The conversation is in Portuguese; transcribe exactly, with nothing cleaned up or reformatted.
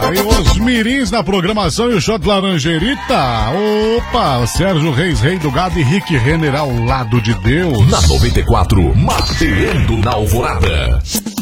Aí os mirins na programação e o shot Laranjerita. Opa, o Sérgio Reis, rei do gado, e Rick Renner ao lado de Deus. Na noventa e quatro, Mateando na Alvorada.